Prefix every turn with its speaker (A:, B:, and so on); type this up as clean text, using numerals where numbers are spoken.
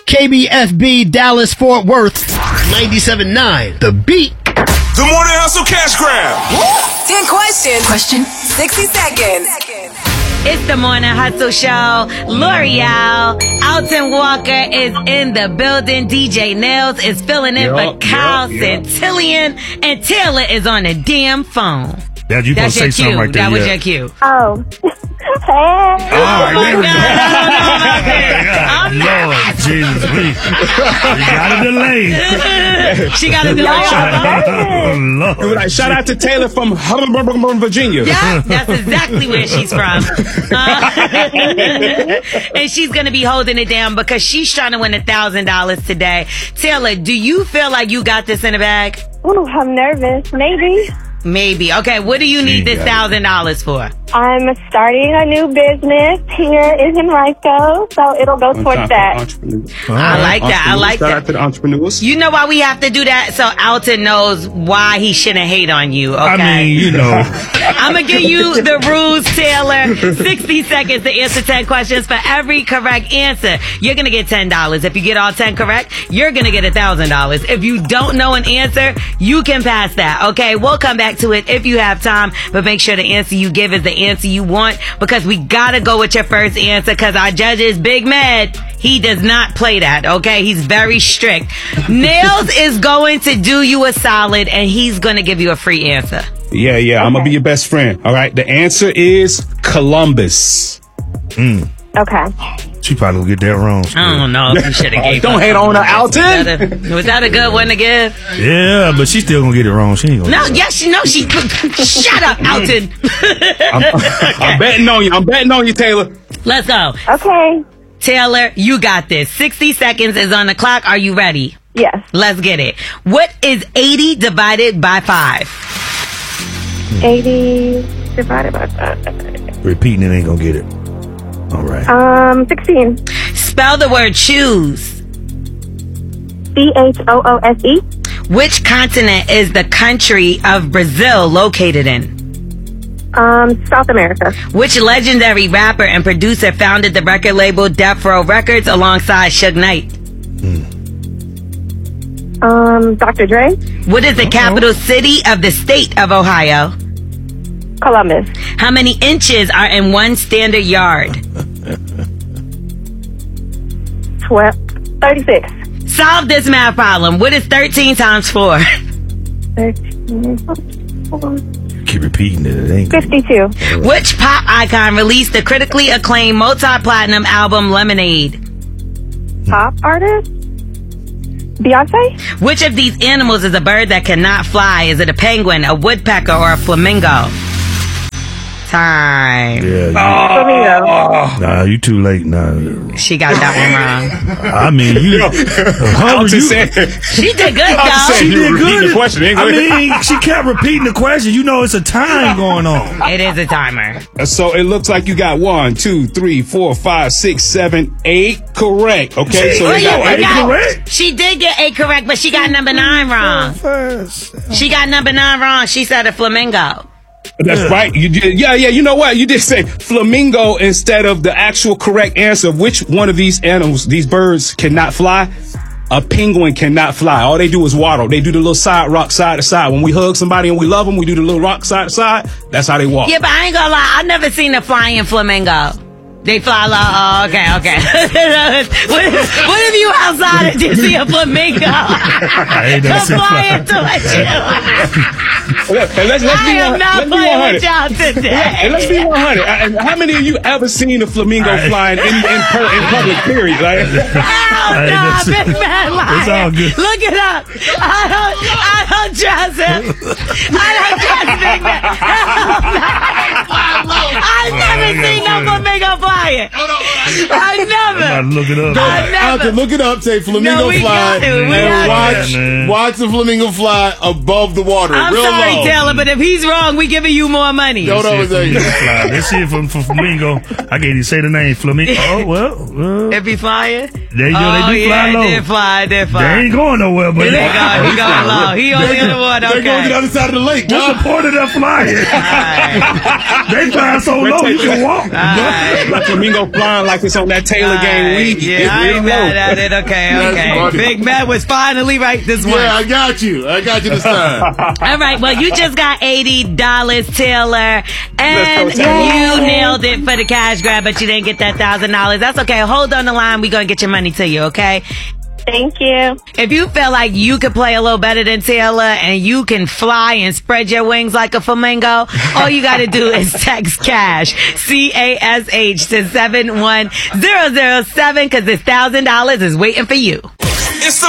A: KBFB Dallas Fort Worth 97.9 The Beat.
B: Good morning, Hustle Cash Grab.
C: 10 questions. Question 60 seconds.
D: It's the Morning Hustle Show. L'Oreal, Alton Walker is in the building. DJ Nails is filling in for Kyle Santillion. And Taylor is on the damn phone.
E: Dad, you supposed to say something right there.
D: That was your cue.
F: Oh.
E: Lord Jesus, we got a delay.
D: She got a delay.
E: Lord.
B: Like, shout out to Taylor from Virginia.
D: Yeah, that's exactly where she's from. And she's going to be holding it down because she's trying to win $1,000 today. Taylor, do you feel like you got this in the bag?
F: Ooh, I'm nervous.
D: Maybe. Okay, what do you need this $1,000 for?
F: I'm starting a new business here in Henrico, so it'll go towards that.
D: I like that.
B: Shout out to the entrepreneurs.
D: You know why we have to do that? So Alton knows why he shouldn't hate on you, okay?
E: I mean, you know.
D: I'm going to give you the rules, Taylor. 60 seconds to answer 10 questions. For every correct answer, you're going to get $10. If you get all 10 correct, you're going to get $1,000. If you don't know an answer, you can pass that, okay? We'll come back to it if you have time, but make sure the answer you give is the answer you want, because we gotta go with your first answer, because our judge is Big Mad. He does not play that, okay? He's very strict. Nails is going to do you a solid, and he's gonna give you a free answer.
B: Yeah, I'm gonna be your best friend. All right, the answer is Columbus.
F: Okay.
E: She probably will get that wrong.
D: I don't know if you should have gave
B: Don't hate on her, Alton.
D: Was that a good one to give?
E: Yeah, but she's still gonna get it wrong. She ain't gonna.
D: No, yes, she shut up, Alton.
B: I'm betting on you. I'm betting on you, Taylor.
D: Let's go.
F: Okay.
D: Taylor, you got this. 60 seconds is on the clock. Are you ready?
F: Yes.
D: Let's get it. What is 80 divided by 5?
F: 80 divided by 5.
E: Repeating it ain't gonna get it. All right.
F: 16.
D: Spell the word choose.
F: CHOOSE.
D: Which continent is the country of Brazil located in?
F: South America.
D: Which legendary rapper and producer founded the record label Death Row Records alongside Suge Knight?
F: Dr. Dre.
D: What is the capital city of the state of Ohio?
F: Columbus.
D: How many inches are in one standard yard?
F: 36.
D: Solve this math problem. What is 13 times 4?
F: 13.
E: Keep repeating it. It ain't
F: 52.
D: Which pop icon released the critically acclaimed multi-platinum album Lemonade?
F: Pop artist? Beyonce?
D: Which of these animals is a bird that cannot fly? Is it a penguin, a woodpecker, or a flamingo? Time.
E: Yeah.
F: Flamingo.
E: Nah, you too late. Nah.
D: She got that one wrong.
E: I mean,
B: She
D: did good, though.
E: She did good.
B: The question.
E: I mean, she kept repeating the question. You know, it's a time going on.
D: It is a timer.
B: So it looks like you got 1, 2, 3, 4, 5, 6, 7, 8 correct. Okay, so you got 8 correct.
D: She did get 8 correct, but she got number 9 wrong. She got number 9 wrong. She said a flamingo.
B: That's right. You did. Yeah. You know what? You did say flamingo instead of the actual correct answer. Which one of these animals, these birds, cannot fly? A penguin cannot fly. All they do is waddle. They do the little side rock side to side. When we hug somebody and we love them, we do the little rock side to side. That's how they walk.
D: Yeah, but I ain't gonna lie. I've never seen a flying flamingo. They fly low. Oh, okay. What if you outside and you see a flamingo? Flying towards you.
B: Let's
D: I am not playing with y'all today.
B: And let's be 100. How many of you ever seen a flamingo flying in public, period? Like,
D: no, Big Man lying.
E: It's all good.
D: Look it up. I don't trust him. I don't trust Big Man. I've never seen no flamingo flying. I never.
E: Look it up.
A: I have to look it up, say flamingo fly, and watch the flamingo fly above the water.
D: I'm
A: real
D: sorry,
A: low.
D: Taylor, but if he's wrong, we giving you more money.
A: Let's
E: see it from Flamingo. I can't even say the name. Flamingo. Oh, well.
D: If he flying?
E: There you go. They do fly low.
D: They fly.
E: They ain't going nowhere, but
D: he going low. He only in the water.
A: They're going to the other side of the lake.
E: What's the point of that flying? They fly so low you can walk.
B: Like flamingo flying like it's on that Taylor game week.
D: Yeah, I ain't mad at it. Okay. Big Matt was finally right this one.
A: Yeah, I got you this time.
D: All right, well, you just got $80, Taylor, and you nailed it for the cash grab, but you didn't get that $1,000. That's okay. Hold on the line. We're going to get your money to you, okay?
F: Thank you.
D: If you feel like you could play a little better than Taylor and you can fly and spread your wings like a flamingo, all you got to do is text CASH, CASH, to 71007 because this $1,000 is waiting for you.